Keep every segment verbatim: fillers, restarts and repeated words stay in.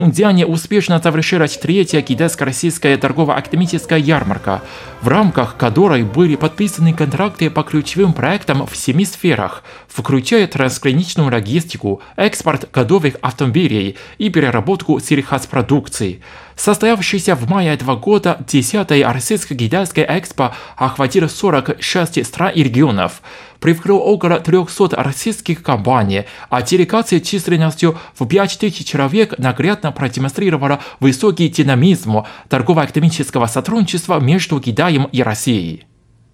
В Хэйлунцзяне успешно завершилась третья китайско-российская торгово-академическая ярмарка, в рамках которой были подписаны контракты по ключевым проектам в семи сферах, включая трансграничную логистику, экспорт готовых автомобилей и переработку сельхозпродукции. Состоявшийся в мае этого года десятая российско-китайская экспо охватила сорок шесть стран и регионов. Привлекло около трёхсот российских компаний, а делегация численностью в пять тысяч человек наглядно продемонстрировала высокий динамизм торгово-экономического сотрудничества между Китаем и Россией.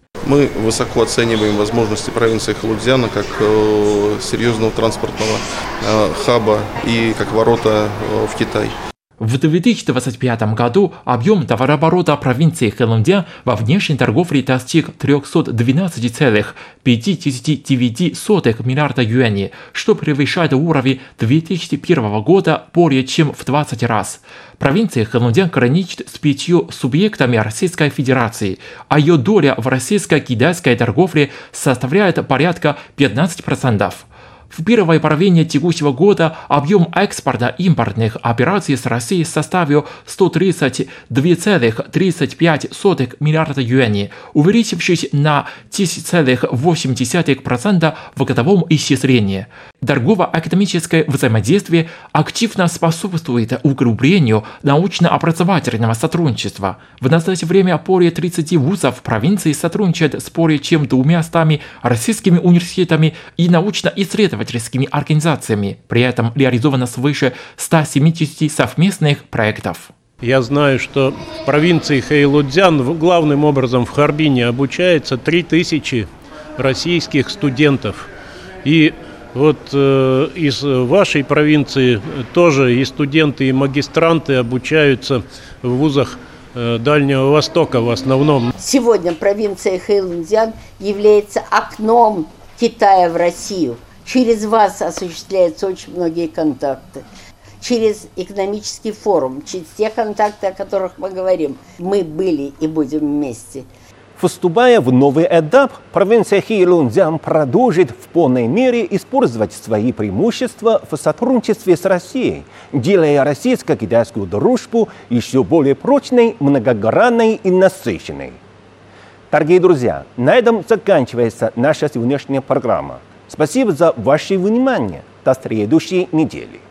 Мы высоко оцениваем возможности провинции Хэйлунцзяна как э, серьезного транспортного э, хаба и как ворота э, в Китай. В две тысячи двадцать пятом году объем товарооборота провинции Хэйлунцзян во внешней торговле достиг трёхсот двенадцати целых пятидесяти девяти сотых миллиарда юаней, что превышает уровень две тысячи первого года более чем в двадцать раз. Провинция Хэйлунцзян граничит с пятью субъектами Российской Федерации, а ее доля в российско-китайской торговле составляет порядка пятнадцати процентов. В первой половине текущего года объем экспорта импортных операций с Россией составил сто тридцать два целых тридцать пять сотых миллиарда юаней, увеличившись на десять целых восемь десятых процента в годовом исчислении. Торгово-экономическое взаимодействие активно способствует углублению научно-образовательного сотрудничества. В настоящее время более тридцати вузов провинции сотрудничают с более чем двумястами российскими университетами и научно-исследовательскими организациями. При этом реализовано свыше ста семидесяти совместных проектов. Я знаю, что в провинции Хэйлунцзян главным образом в Харбине обучается три тысячи российских студентов. И вот э, из вашей провинции тоже и студенты, и магистранты обучаются в вузах э, Дальнего Востока в основном. Сегодня провинция Хэйлунцзян является окном Китая в Россию. Через вас осуществляются очень многие контакты. Через экономический форум, через те контакты, о которых мы говорим. Мы были и будем вместе. Вступая в новый этап, провинция Хэйлунцзян продолжит в полной мере использовать свои преимущества в сотрудничестве с Россией, делая российско-китайскую дружбу еще более прочной, многогранной и насыщенной. Дорогие друзья, на этом заканчивается наша сегодняшняя программа. Спасибо за ваше внимание. До следующей недели.